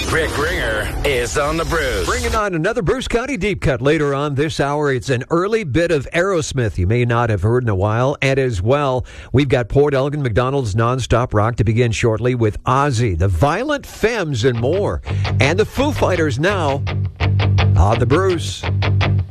Rick Ringer is on the Bruce. Bringing on another Bruce County Deep Cut later on this hour. It's an early bit of Aerosmith you may not have heard in a while. And as well, we've got Port Elgin McDonald's Nonstop Rock to begin shortly with Ozzy, the Violent Femmes, and more. And the Foo Fighters now on the Bruce.